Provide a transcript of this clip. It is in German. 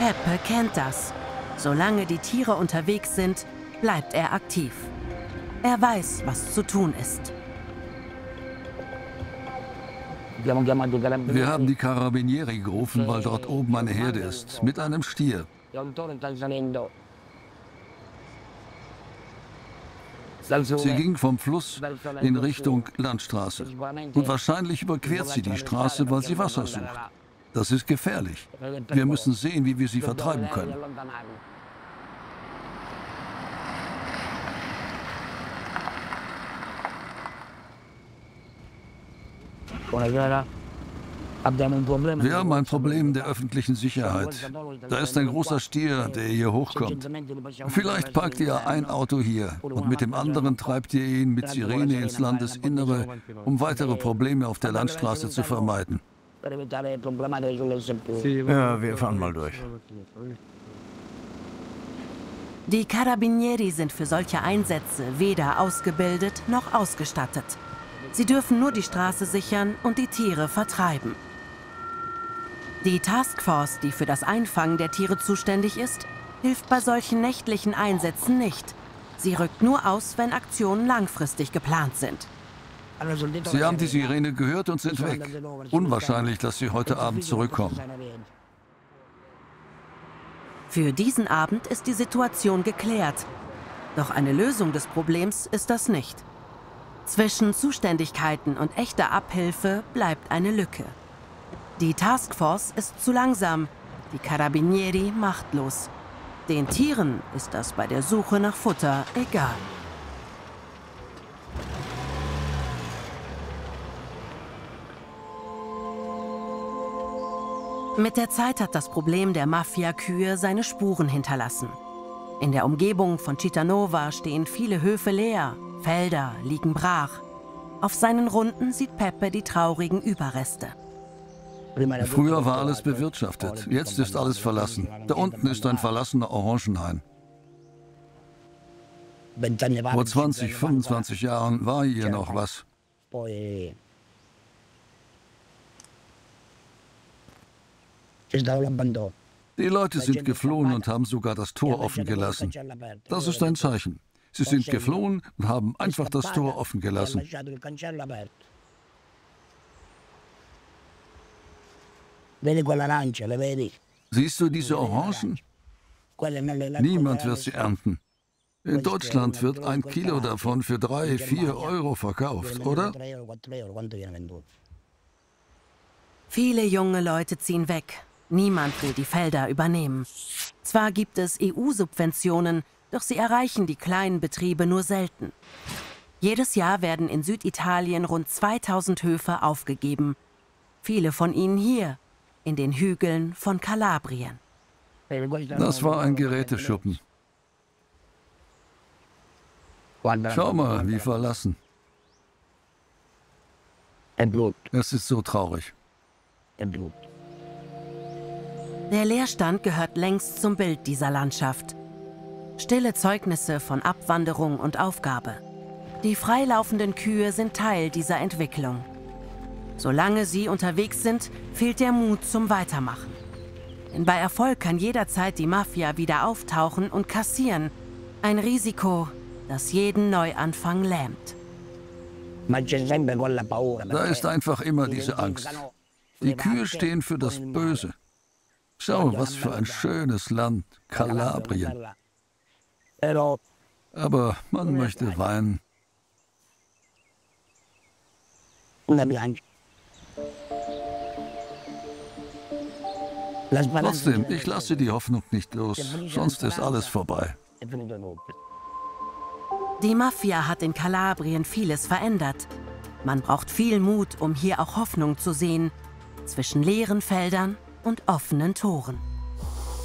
Pepe kennt das. Solange die Tiere unterwegs sind, bleibt er aktiv. Er weiß, was zu tun ist. Wir haben die Carabinieri gerufen, weil dort oben eine Herde ist, mit einem Stier. Sie ging vom Fluss in Richtung Landstraße. Und wahrscheinlich überquert sie die Straße, weil sie Wasser sucht. Das ist gefährlich. Wir müssen sehen, wie wir sie vertreiben können. Wir haben ein Problem der öffentlichen Sicherheit. Da ist ein großer Stier, der hier hochkommt. Vielleicht parkt ihr ein Auto hier und mit dem anderen treibt ihr ihn mit Sirene ins Landesinnere, um weitere Probleme auf der Landstraße zu vermeiden. Ja, wir fahren mal durch. Die Carabinieri sind für solche Einsätze weder ausgebildet noch ausgestattet. Sie dürfen nur die Straße sichern und die Tiere vertreiben. Die Taskforce, die für das Einfangen der Tiere zuständig ist, hilft bei solchen nächtlichen Einsätzen nicht. Sie rückt nur aus, wenn Aktionen langfristig geplant sind. Sie haben die Sirene gehört und sind weg. Unwahrscheinlich, dass sie heute Abend zurückkommen. Für diesen Abend ist die Situation geklärt. Doch eine Lösung des Problems ist das nicht. Zwischen Zuständigkeiten und echter Abhilfe bleibt eine Lücke. Die Taskforce ist zu langsam, die Carabinieri machtlos. Den Tieren ist das bei der Suche nach Futter egal. Mit der Zeit hat das Problem der Mafia-Kühe seine Spuren hinterlassen. In der Umgebung von Cittànova stehen viele Höfe leer, Felder liegen brach. Auf seinen Runden sieht Pepe die traurigen Überreste. Früher war alles bewirtschaftet, jetzt ist alles verlassen. Da unten ist ein verlassener Orangenhain. Vor 20, 25 Jahren war hier noch was. Die Leute sind geflohen und haben sogar das Tor offen gelassen. Das ist ein Zeichen. Sie sind geflohen und haben einfach das Tor offen gelassen. Siehst du diese Orangen? Niemand wird sie ernten. In Deutschland wird ein Kilo davon für 3, 4 Euro verkauft, oder? Viele junge Leute ziehen weg. Niemand will die Felder übernehmen. Zwar gibt es EU-Subventionen, doch sie erreichen die kleinen Betriebe nur selten. Jedes Jahr werden in Süditalien rund 2000 Höfe aufgegeben. Viele von ihnen hier, in den Hügeln von Kalabrien. Das war ein Geräteschuppen. Schau mal, wie verlassen. Es ist so traurig. Der Leerstand gehört längst zum Bild dieser Landschaft. Stille Zeugnisse von Abwanderung und Aufgabe. Die freilaufenden Kühe sind Teil dieser Entwicklung. Solange sie unterwegs sind, fehlt der Mut zum Weitermachen. Denn bei Erfolg kann jederzeit die Mafia wieder auftauchen und kassieren. Ein Risiko, das jeden Neuanfang lähmt. Da ist einfach immer diese Angst. Die Kühe stehen für das Böse. Schau, was für ein schönes Land, Kalabrien. Aber man möchte weinen. Trotzdem, ich lasse die Hoffnung nicht los, sonst ist alles vorbei. Die Mafia hat in Kalabrien vieles verändert. Man braucht viel Mut, um hier auch Hoffnung zu sehen, zwischen leeren Feldern und offenen Toren.